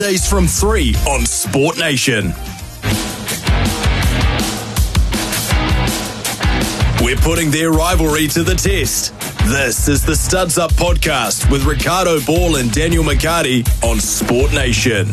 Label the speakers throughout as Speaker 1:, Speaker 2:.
Speaker 1: Days from 3 on Sport Nation. We're putting their rivalry to the test. This is the Studs Up podcast with Ricardo Ball and Daniel McCarty on Sport Nation.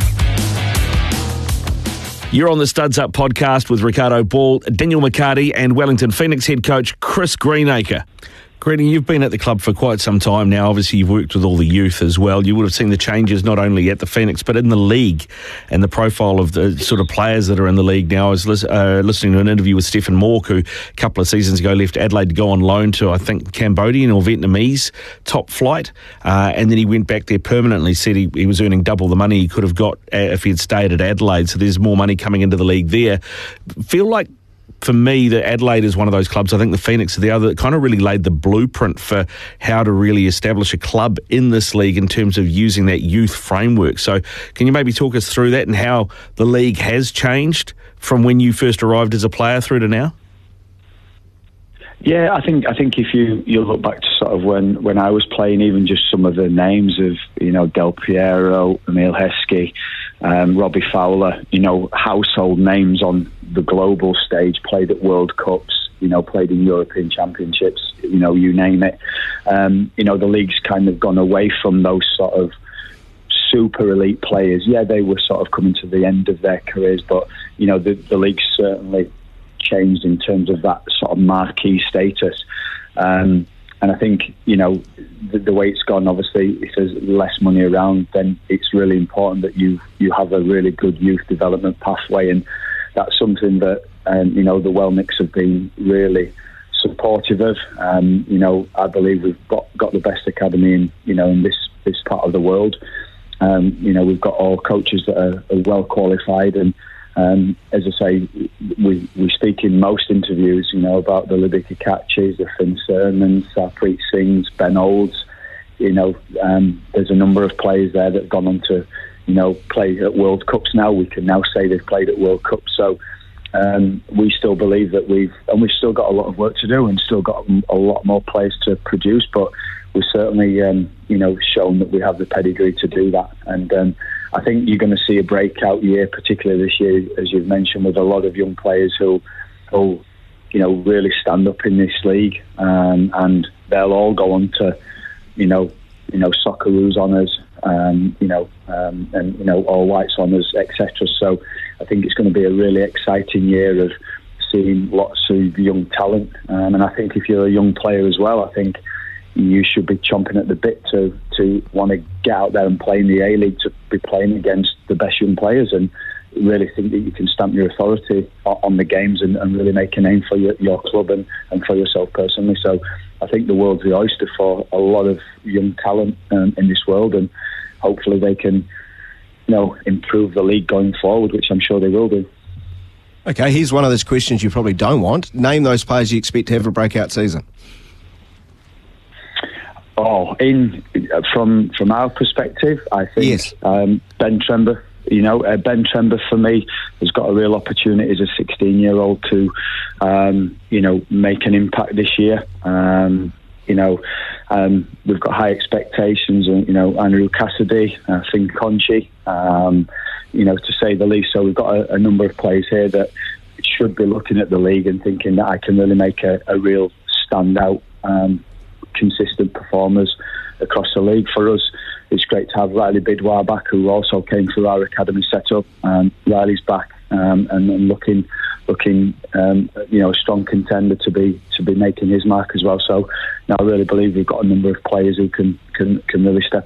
Speaker 2: You're on the Studs Up podcast with Ricardo Ball, Daniel McCarty and Wellington Phoenix head coach Chris Greenacre. Greenie, you've been at the club for quite some time now. Obviously, you've worked with all the youth as well. You would have seen the changes not only at the Phoenix, but in the league and the profile of the sort of players that are in the league now. I was listening to an interview with Stefan Mork, who a couple of seasons ago left Adelaide to go on loan to, I think, Cambodian or Vietnamese top flight. And then he went back there permanently, said he was earning double the money he could have got if he had stayed at Adelaide. So there's more money coming into the league there. Feel like, for me, that Adelaide is one of those clubs. I think the Phoenix are the other that kind of really laid the blueprint for how to really establish a club in this league in terms of using that youth framework. So can you maybe talk us through that and how the league has changed from when you first arrived as a player through to now?
Speaker 3: Yeah, I think if you look back to sort of when I was playing, even just some of the names of, Del Piero, Emile Heskey, Robbie Fowler, household names on the global stage, played at World Cups, played in European Championships, you name it. The league's kind of gone away from those sort of super elite players. Yeah, they were sort of coming to the end of their careers, but, the league's certainly changed in terms of that sort of marquee status. And I think, the way it's gone, obviously, if there's less money around, then it's really important that you have a really good youth development pathway. And that's something that, the Wellnicks have been really supportive of. I believe we've got the best academy in this part of the world. We've got all coaches that are well qualified, and as I say, we speak in most interviews, about the Libiki Catches, the Finn Sermons, Sarpreet Singhs, Ben Olds. There's a number of players there that have gone on to, play at World Cups now. We can now say they've played at World Cups. So we still believe that we've still got a lot of work to do and still got a lot more players to produce. But we've certainly, shown that we have the pedigree to do that. And I think you're going to see a breakout year, particularly this year, as you've mentioned, with a lot of young players who really stand up in this league, and they'll all go on to, Socceroos honours, and All Whites honours, etc. So I think it's going to be a really exciting year of seeing lots of young talent, and I think if you're a young player as well, I think you should be chomping at the bit to want to get out there and play in the A-League, to be playing against the best young players, and really think that you can stamp your authority on the games and really make a name for your club and for yourself personally. So I think the world's the oyster for a lot of young talent in this world, and hopefully they can improve the league going forward, which I'm sure they will do.
Speaker 4: Okay, here's one of those questions you probably don't want. Name those players you expect to have a breakout season. From our perspective, I think yes.
Speaker 3: Ben Trember. Ben Trember for me has got a real opportunity as a 16-year-old to, make an impact this year. We've got high expectations, Andrew Cassidy, Finn Conchi, to say the least. So we've got a number of players here that should be looking at the league and thinking that I can really make a real standout, consistent performers across the league. For us, it's great to have Riley Bidwar back, who also came through our academy setup. Riley's back and looking a strong contender to be making his mark as well. So now I really believe we've got a number of players who can really step